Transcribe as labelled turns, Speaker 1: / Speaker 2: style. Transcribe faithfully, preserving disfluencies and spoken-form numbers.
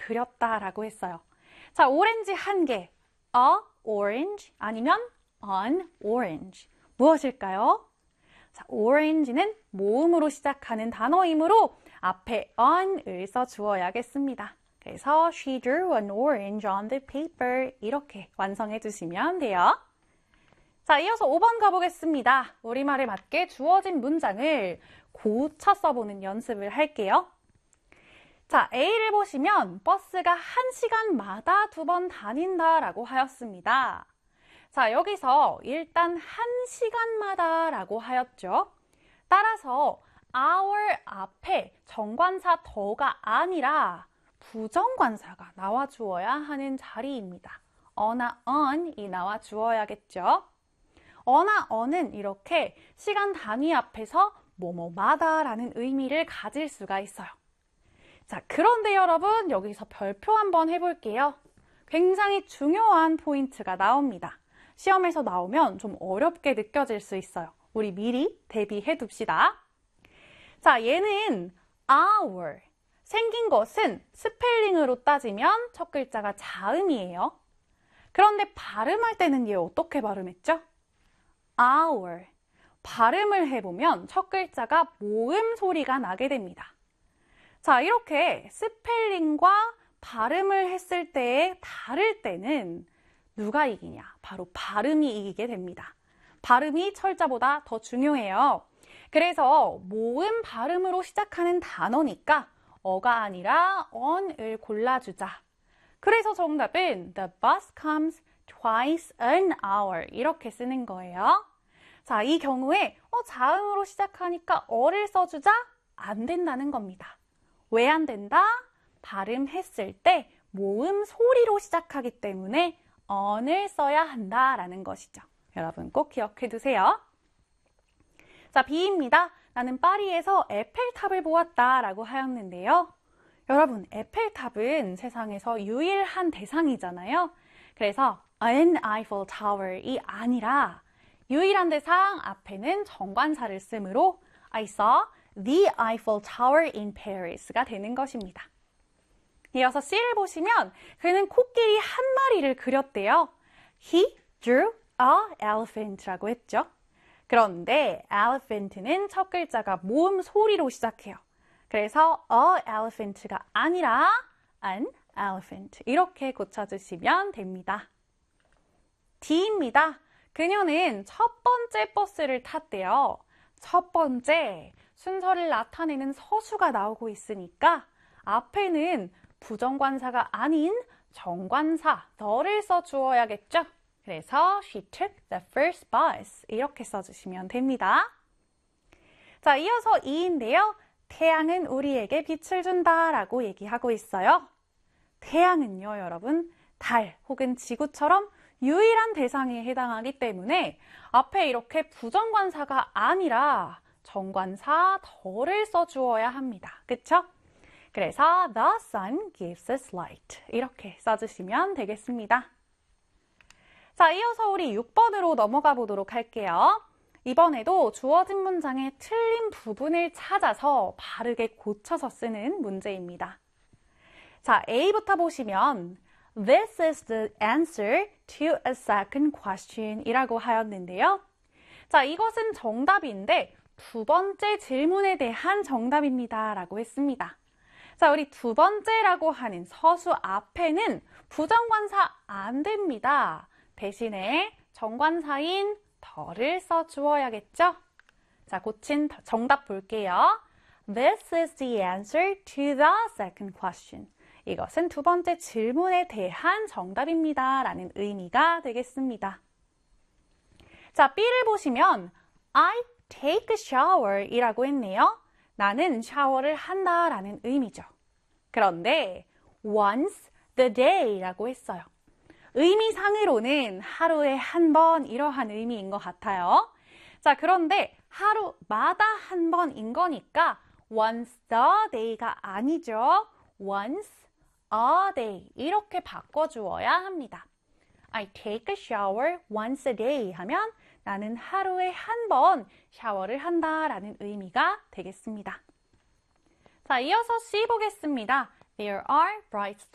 Speaker 1: 그렸다라고 했어요. 자, 오렌지 한 개. A orange 아니면 an orange. 무엇일까요? 자, orange는 모음으로 시작하는 단어이므로 앞에 on을 써주어야겠습니다. 그래서 she drew an orange on the paper 이렇게 완성해 주시면 돼요. 자, 이어서 오 번 가보겠습니다. 우리말에 맞게 주어진 문장을 고쳐 써보는 연습을 할게요. 자, A를 보시면 버스가 한 시간마다 두 번 다닌다라고 하였습니다. 자, 여기서 일단 한 시간마다 라고 하였죠. 따라서 our 앞에 정관사 더가 아니라 부정관사가 나와 주어야 하는 자리입니다. 어나 on이 나와 주어야겠죠. 어나 on은 이렇게 시간 단위 앞에서 뭐뭐마다 라는 의미를 가질 수가 있어요. 자, 그런데 여러분 여기서 별표 한번 해볼게요. 굉장히 중요한 포인트가 나옵니다. 시험에서 나오면 좀 어렵게 느껴질 수 있어요. 우리 미리 대비해 둡시다. 자, 얘는 our. 생긴 것은 스펠링으로 따지면 첫 글자가 자음이에요. 그런데 발음할 때는 얘 어떻게 발음했죠? our. 발음을 해보면 첫 글자가 모음 소리가 나게 됩니다. 자, 이렇게 스펠링과 발음을 했을 때 다를 때는 누가 이기냐? 바로 발음이 이기게 됩니다. 발음이 철자보다 더 중요해요. 그래서 모음 발음으로 시작하는 단어니까 어가 아니라 on을 골라주자. 그래서 정답은 The bus comes twice an hour 이렇게 쓰는 거예요. 자, 이 경우에 어, 자음으로 시작하니까 어를 써주자? 안 된다는 겁니다. 왜 안 된다? 발음했을 때 모음 소리로 시작하기 때문에 on을 써야 한다라는 것이죠. 여러분 꼭 기억해 두세요. 자, B입니다. 나는 파리에서 에펠탑을 보았다라고 하였는데요. 여러분, 에펠탑은 세상에서 유일한 대상이잖아요. 그래서 an Eiffel Tower이 아니라 유일한 대상 앞에는 정관사를 쓰므로 I saw the Eiffel Tower in Paris가 되는 것입니다. 이어서 C를 보시면 그는 코끼리 한 마리를 그렸대요. He drew a elephant라고 했죠. 그런데 elephant는 첫 글자가 모음 소리로 시작해요. 그래서 a elephant가 아니라 an elephant 이렇게 고쳐주시면 됩니다. D입니다. 그녀는 첫 번째 버스를 탔대요. 첫 번째 순서를 나타내는 서수가 나오고 있으니까 앞에는 부정관사가 아닌 정관사 the를 써주어야겠죠. 그래서 she took the first bus 이렇게 써주시면 됩니다. 자, 이어서 이인데요. 태양은 우리에게 빛을 준다 라고 얘기하고 있어요. 태양은요, 여러분, 달 혹은 지구처럼 유일한 대상에 해당하기 때문에 앞에 이렇게 부정관사가 아니라 정관사 the를 써주어야 합니다. 그쵸? 그래서 the sun gives us light 이렇게 써주시면 되겠습니다. 자, 이어서 우리 육 번으로 넘어가 보도록 할게요. 이번에도 주어진 문장의 틀린 부분을 찾아서 바르게 고쳐서 쓰는 문제입니다. 자, A부터 보시면 This is the answer to a second question 이라고 하였는데요. 자, 이것은 정답인데 두 번째 질문에 대한 정답입니다 라고 했습니다. 자, 우리 두 번째라고 하는 서수 앞에는 부정관사 안 됩니다. 대신에 정관사인 the를 써주어야겠죠? 자, 고친 정답 볼게요. This is the answer to the second question. 이것은 두 번째 질문에 대한 정답입니다 라는 의미가 되겠습니다. 자, B를 보시면 I take a shower 이라고 했네요. 나는 샤워를 한다 라는 의미죠. 그런데 once the day 라고 했어요. 의미상으로는 하루에 한 번 이러한 의미인 것 같아요. 자, 그런데 하루마다 한 번인 거니까 once the day가 아니죠. once a day 이렇게 바꿔주어야 합니다. I take a shower once a day 하면 나는 하루에 한 번 샤워를 한다 라는 의미가 되겠습니다. 자, 이어서 C 보겠습니다. There are bright